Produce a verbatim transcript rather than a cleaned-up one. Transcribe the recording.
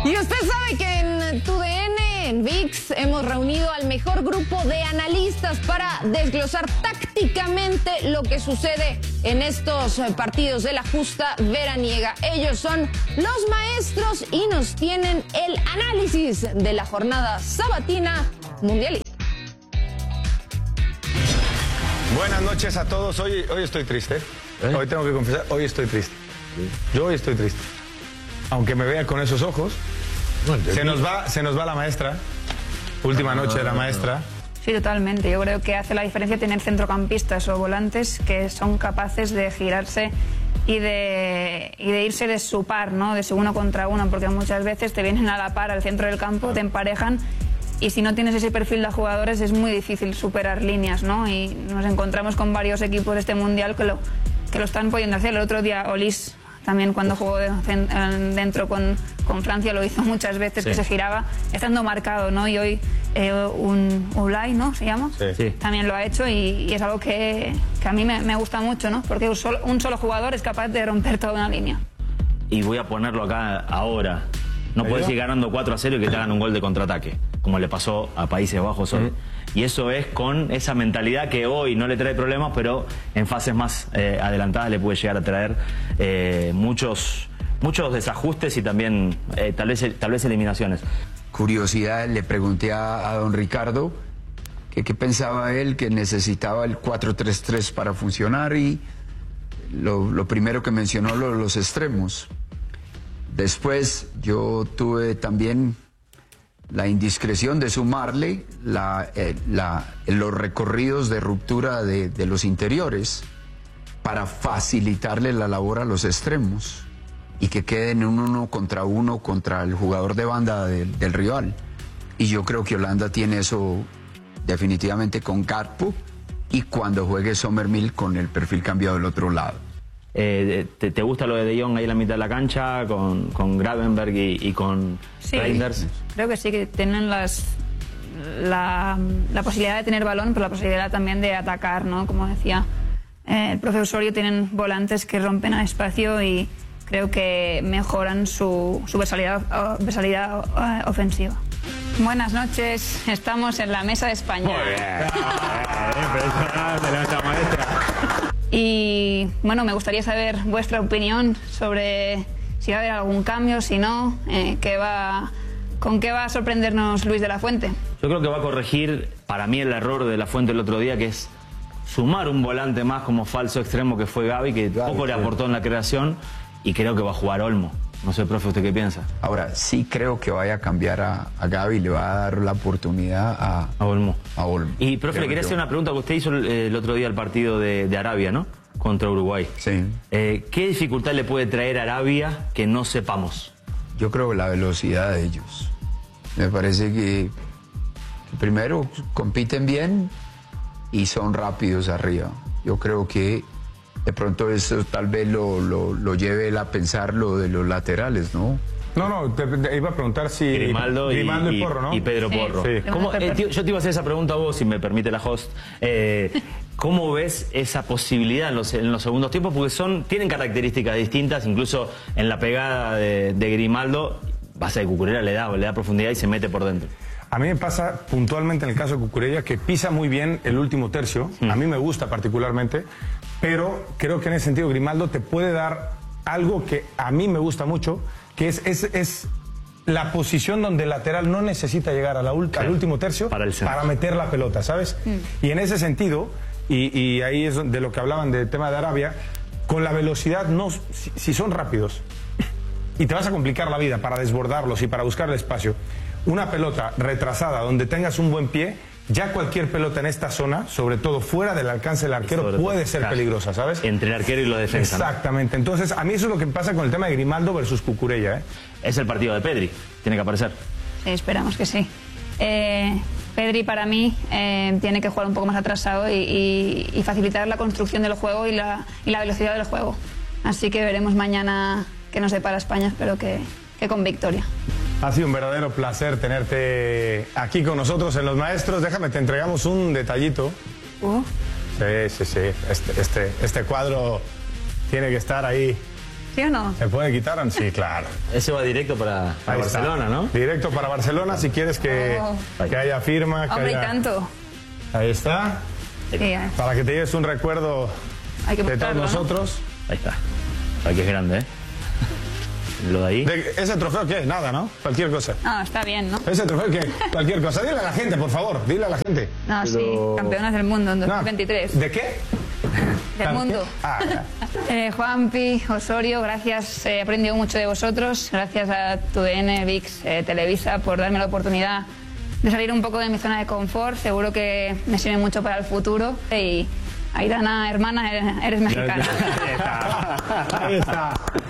Y usted sabe que en tu D N, en V I X, hemos reunido al mejor grupo de analistas para desglosar tácticamente lo que sucede en estos partidos de la justa veraniega. Ellos son los maestros y nos tienen el análisis de la jornada sabatina mundialista. Buenas noches a todos. Hoy, hoy estoy triste. ¿Eh? Hoy tengo que confesar, hoy estoy triste. ¿Sí? Yo hoy estoy triste. Aunque me vea con esos ojos, no, se nos va, se nos va la maestra. Última noche de la maestra. Sí, totalmente. Yo creo que hace la diferencia tener centrocampistas o volantes que son capaces de girarse y de, y de irse de su par, ¿no? De su uno contra uno, porque muchas veces te vienen a la par al centro del campo, te emparejan. Y si no tienes ese perfil de jugadores es muy difícil superar líneas, ¿no? Y nos encontramos con varios equipos de este mundial que lo, que lo están pudiendo hacer. El otro día Olís también cuando jugó de, dentro con, con Francia lo hizo muchas veces, sí, que se giraba estando marcado, ¿no? Y hoy eh, un Ulay, ¿no? ¿Se llama? Sí. Sí. También lo ha hecho y, y es algo que, que a mí me, me gusta mucho, ¿no? Porque un solo, un solo jugador es capaz de romper toda una línea. Y voy a ponerlo acá ahora. No puedes ir ganando cuatro a cero y que te hagan un gol de contraataque, como le pasó a Países Bajos hoy. Mm. Y eso es con esa mentalidad que hoy no le trae problemas, pero en fases más eh, adelantadas le puede llegar a traer eh, muchos, muchos desajustes y también eh, tal vez, tal vez eliminaciones. Curiosidad, le pregunté a, a don Ricardo que qué pensaba él, que necesitaba el cuatro tres tres para funcionar y lo, lo primero que mencionó lo, los extremos. Después yo tuve también la indiscreción de sumarle la, eh, la, los recorridos de ruptura de, de los interiores para facilitarle la labor a los extremos y que queden un uno contra uno contra el jugador de banda de, del rival. Y yo creo que Holanda tiene eso definitivamente con Gakpo y cuando juegue Sommerville con el perfil cambiado del otro lado. Eh, te, ¿Te gusta lo de De Jong ahí en la mitad de la cancha con, con Gravenberg y, y con sí, Reinders? Creo que sí, que tienen las, la, la posibilidad de tener balón, pero la posibilidad también de atacar, ¿no? Como decía eh, el profesor Osorio, tienen volantes que rompen a espacio y creo que mejoran su, su versatilidad, versatilidad uh, ofensiva. Buenas noches, estamos en la mesa de España. Muy bien. Impresionante nuestra maestra. Y bueno, me gustaría saber vuestra opinión sobre si va a haber algún cambio, si no, eh, qué va, con qué va a sorprendernos Luis de la Fuente. Yo creo que va a corregir para mí el error de la Fuente el otro día, que es sumar un volante más como falso extremo que fue Gavi, que Gavi, poco le aportó en la creación, y creo que va a jugar Olmo. No sé, profe, ¿usted qué piensa? Ahora, sí creo que vaya a cambiar a, a Gavi, le va a dar la oportunidad a, a Olmo. A Olmo. Y, profe, creo le quería yo. hacer una pregunta que usted hizo el, el otro día al partido de, de Arabia, ¿no? Contra Uruguay. Sí. Eh, ¿Qué dificultad le puede traer a Arabia que no sepamos? Yo creo que la velocidad de ellos. Me parece que, que primero compiten bien y son rápidos arriba. Yo creo que de pronto eso tal vez lo, lo, lo lleve él a pensar lo de los laterales, ¿no? No, no, te, te iba a preguntar si... Grimaldo, Grimaldo y, y Porro, ¿no? Y Pedro sí, Porro. Sí. ¿Cómo, eh, tío, yo te iba a hacer esa pregunta a vos, si me permite la host. Eh, ¿Cómo ves esa posibilidad en los, en los segundos tiempos? Porque son, tienen características distintas, incluso en la pegada de, de Grimaldo, base de Cucurella le da, le da profundidad y se mete por dentro. A mí me pasa puntualmente en el caso de Cucurella que pisa muy bien el último tercio. Mm. A mí me gusta particularmente, pero creo que en ese sentido Grimaldo te puede dar algo que a mí me gusta mucho, que es, es, es la posición donde el lateral no necesita llegar a la ult al último tercio para, para meter la pelota, ¿sabes? Mm. Y en ese sentido, y, y ahí es de lo que hablaban del tema de Arabia, con la velocidad, no, si, si son rápidos y te vas a complicar la vida para desbordarlos y para buscar el espacio, una pelota retrasada donde tengas un buen pie, ya cualquier pelota en esta zona, sobre todo fuera del alcance del arquero, puede ser claro, peligrosa, ¿sabes? Entre el arquero y los defensas. Exactamente. ¿No? Entonces, a mí eso es lo que pasa con el tema de Grimaldo versus Cucurella, ¿eh? Es el partido de Pedri, tiene que aparecer. Sí, esperamos que sí. Eh, Pedri para mí eh, tiene que jugar un poco más atrasado y, y, y facilitar la construcción del juego y la, y la velocidad del juego. Así que veremos mañana qué nos depara España, espero que, que con victoria. Ha sido un verdadero placer tenerte aquí con nosotros en Los Maestros. Déjame, te entregamos un detallito. Uh. Sí, sí, sí. Este, este, este cuadro tiene que estar ahí ¿Sí o no? ¿Se puede quitar? Sí, claro. Ese va directo para, para Ahí está. Barcelona, ¿no? Directo para Barcelona, si quieres que, Oh. que haya firma. Que Hombre, y haya... tanto. Ahí está. Sí, eh. Para que te lleves un recuerdo Hay que de todos mostrarlo, ¿no? nosotros. Ahí está. Ay, que es grande, ¿eh? Lo de ahí. De- ¿Ese trofeo qué? Nada, ¿no? Cualquier cosa. Ah, está bien, ¿no? ¿Ese trofeo qué? Cualquier cosa. Dile a la gente, por favor. Dile a la gente. No, sí, Pero- campeonas del mundo en No. dos mil veintitrés. ¿De qué? Del ¿Qué? mundo. Ah, ya. Eh, Juanpi, Osorio, gracias. He aprendido mucho de vosotros. Gracias a T U D N, V I X, eh, Televisa por darme la oportunidad de salir un poco de mi zona de confort. Seguro que me sirve mucho para el futuro. Y Aitana, hermana, eres mexicana. Ahí está.